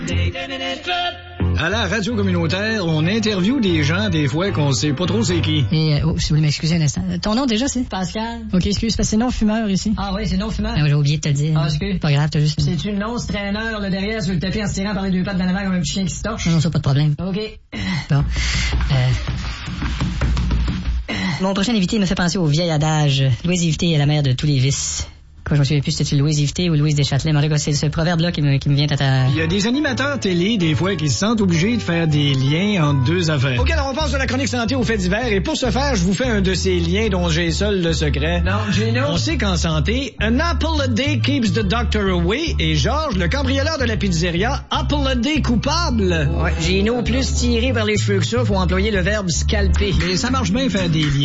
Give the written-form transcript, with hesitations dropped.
À la radio communautaire, on interviewe des gens, des fois, qu'on sait pas trop c'est qui. Et, si vous voulez m'excuser un instant. Ton nom, déjà, c'est? Pascal. OK, excuse, parce que c'est non-fumeur ici. Ah oui, c'est non-fumeur. Ah, j'ai oublié de te le dire. Ah, excuse. Pas grave, t'as juste... C'est-tu le traîneur, le derrière, sur le tapis, en se tirant par les deux pattes d'en avant comme un petit chien qui se torche? Non, ça, pas de problème. OK. Bon. Mon prochain invité me fait penser au vieil adage. L'oisiveté est la mère de tous les vices. Quoi, je me souviens plus, c'était-tu Louise Yveté ou Louise Deschâtelet? Mais en tout cas, c'est ce proverbe-là qui me vient à ta... Il y a des animateurs télé, des fois, qui se sentent obligés de faire des liens entre deux affaires. OK, alors on passe de la chronique santé aux faits divers, et pour ce faire, je vous fais un de ces liens dont j'ai seul le secret. Non, Gino. On sait qu'en santé, an apple a day keeps the doctor away, et Georges, le cambrioleur de la pizzeria, apple a day coupable. Ouais, Gino, plus tiré par les cheveux que ça, faut employer le verbe scalper. Mais ça marche bien faire des liens.